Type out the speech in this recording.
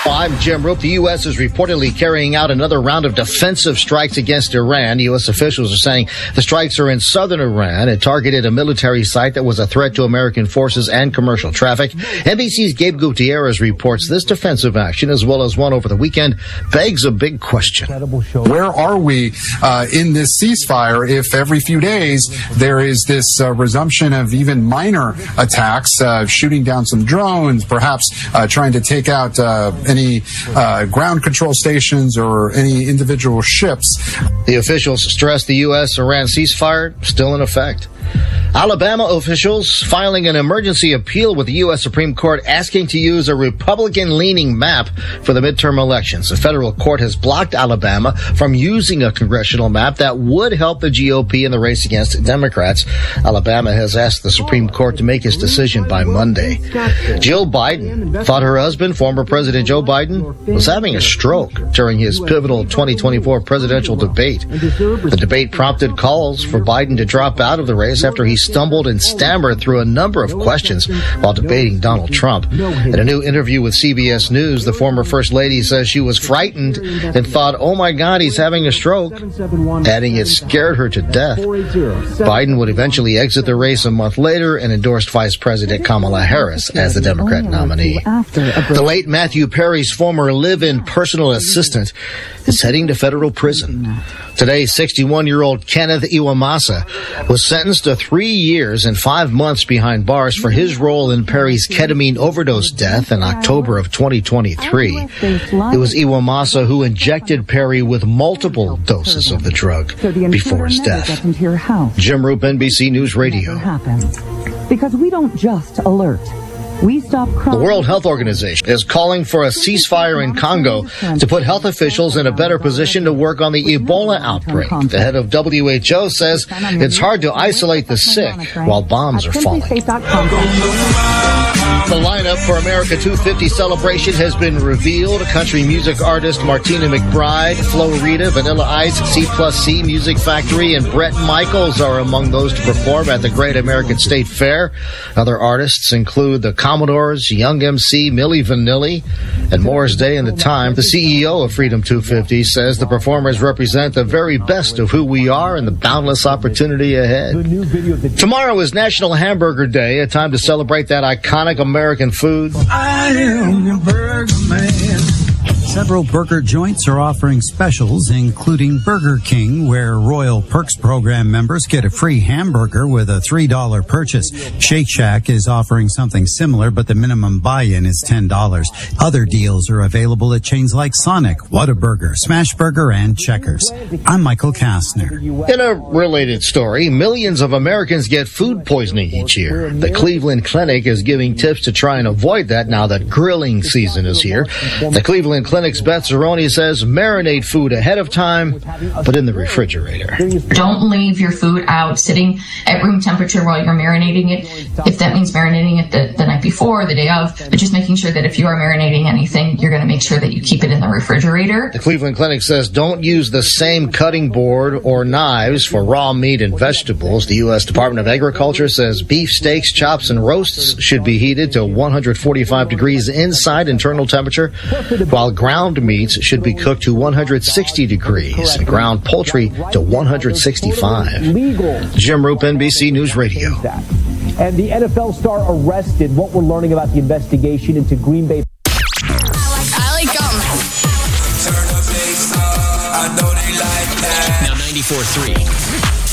I'm Jim Roop. The U.S. is reportedly carrying out another round of defensive strikes against Iran. U.S. officials are saying the strikes are in southern Iran and targeted a military site that was a threat to American forces and commercial traffic. NBC's Gabe Gutierrez reports this defensive action, as well as one over the weekend, begs a big question. Where are we in this ceasefire if every few days there is this resumption of even minor attacks, shooting down some drones, perhaps trying to take out any ground control stations or any individual ships? The officials stress the U.S.-Iran ceasefire still in effect. Alabama officials filing an emergency appeal with the U.S. Supreme Court asking to use a Republican-leaning map for the midterm elections. The federal court has blocked Alabama from using a congressional map that would help the GOP in the race against Democrats. Alabama has asked the Supreme Court to make its decision by Monday. Jill Biden thought her husband, former President Joe Biden, was having a stroke during his pivotal 2024 presidential debate. The debate prompted calls for Biden to drop out of the race after he stumbled and stammered through a number of questions while debating Donald Trump. In a new interview with CBS News, the former First Lady says she was frightened and thought, "Oh my God, he's having a stroke," adding it scared her to death. Biden would eventually exit the race a month later and endorsed Vice President Kamala Harris as the Democrat nominee. The late Matthew Perry's former live-in personal assistant is heading to federal prison. Today, 61-year-old Kenneth Iwamasa was sentenced to 3 years and 5 months behind bars for his role in Perry's ketamine overdose death in October of 2023. It was Iwamasa who injected Perry with multiple doses of the drug before his death. Jim Roop, NBC News Radio. Because we don't just alert. We stop crime. The World Health Organization is calling for a ceasefire in Congo to put health officials in a better position to work on the Ebola outbreak. The head of WHO says it's hard to isolate the sick while bombs are falling. The lineup for America 250 celebration has been revealed. Country music artist Martina McBride, Flo Rida, Vanilla Ice, C+C Music Factory, and Bret Michaels are among those to perform at the Great American State Fair. Other artists include the Commodores, Young MC, Milli Vanilli, and Morris Day and the Time. The CEO of Freedom 250 says the performers represent the very best of who we are and the boundless opportunity ahead. Tomorrow is National Hamburger Day, a time to celebrate that iconic American food. I am your burger man. Several burger joints are offering specials, including Burger King, where Royal Perks program members get a free hamburger with a $3 purchase. Shake Shack is offering something similar, but the minimum buy-in is $10. Other deals are available at chains like Sonic, Whataburger, Smashburger, and Checkers. I'm Michael Kastner. In a related story, millions of Americans get food poisoning each year. The Cleveland Clinic is giving tips to try and avoid that now that grilling season is here. The Cleveland Clinic's Beth Zeroni says marinate food ahead of time, but in the refrigerator. Don't leave your food out sitting at room temperature while you're marinating it. If that means marinating it the night before or the day of, but just making sure that if you are marinating anything, you're going to make sure that you keep it in the refrigerator. The Cleveland Clinic says don't use the same cutting board or knives for raw meat and vegetables. The U.S. Department of Agriculture says beef steaks, chops, and roasts should be heated to 145 degrees inside internal temperature, while ground meats should be cooked to 160 degrees and ground poultry to 165. Jim Roop, NBC News Radio. And the NFL star arrested. What we're learning about the investigation into Green Bay. I like gum. Turn the bass up. I know they like that. Now 94.3.